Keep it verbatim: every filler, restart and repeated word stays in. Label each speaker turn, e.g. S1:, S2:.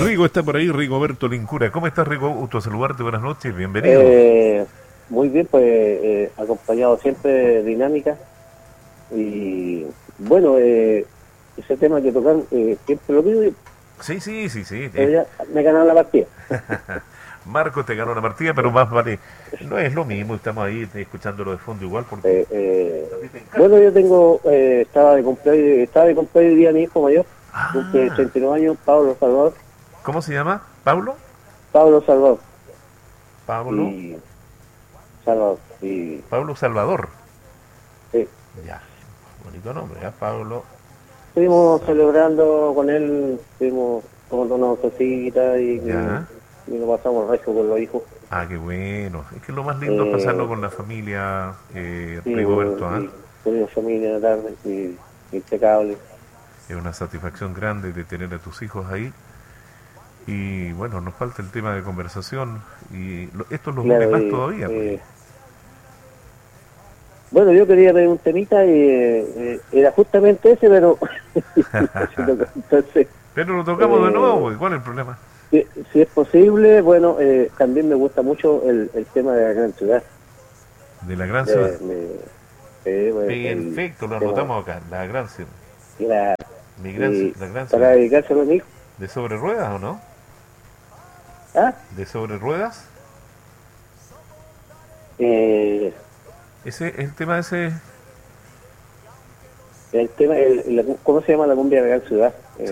S1: Rigo está por ahí, Rigoberto Lincura. ¿Cómo estás, Rigo? Gusto saludarte, buenas noches, bienvenido.
S2: Eh, muy bien, pues eh, acompañado siempre de Dinámica. Y bueno, eh, ese tema que tocan, eh, siempre lo pido,
S1: Sí, sí, sí, sí.
S2: pero
S1: eh.
S2: ya me ganaron la partida.
S1: Marcos te ganó la partida, pero más vale, no es lo mismo, estamos ahí escuchándolo de fondo igual porque
S2: Eh, eh,
S1: a ti te encanta.
S2: bueno, yo tengo, eh, estaba de cumpleaños, estaba de cumpleaños hoy día mi hijo mayor, cumple
S1: Ah,
S2: treinta y nueve años, Pablo Salvador.
S1: ¿cómo se llama? ¿Pablo?
S2: Pablo Salvador.
S1: Pablo,
S2: Y Salvador. Y
S1: Pablo Salvador.
S2: sí,
S1: Ya, bonito nombre, ¿eh? Pablo.
S2: estuvimos celebrando con él, estuvimos tomando una cosita y, y,
S1: Ya.
S2: y lo pasamos recho con los hijos.
S1: Ah, qué bueno. Es que lo más lindo es pasarlo
S2: Eh,
S1: con la familia, eh,
S2: Sí, bueno,
S1: Rigoberto, ¿ah?
S2: y tuvimos familia de tarde, y, impecable.
S1: Es una satisfacción grande de tener a tus hijos ahí. Y bueno, nos falta el tema de conversación. Y lo, esto los une
S2: Claro,
S1: más
S2: y,
S1: todavía, pues.
S2: eh, bueno, yo quería pedir un temita y eh, eh, era justamente ese, pero entonces,
S1: Pero lo tocamos de nuevo,
S2: eh,
S1: pues. ¿Cuál es el problema?
S2: si, si es posible, bueno, eh, también me gusta mucho el, el tema de la gran ciudad.
S1: De la gran ciudad.
S2: De, de- eh, bueno, el
S1: Perfecto, lo
S2: tema
S1: anotamos acá. La gran ciudad.
S2: de la,
S1: Mi gran, ci-
S2: y
S1: la gran
S2: para
S1: ciudad.
S2: dedicárselo a mi hijo.
S1: ¿De sobre ruedas o no?
S2: ¿Ah?
S1: ¿De sobre ruedas?
S2: Eh,
S1: Ese, el tema ese.
S2: el tema, el, la- ¿cómo se llama la cumbia de la gran ciudad?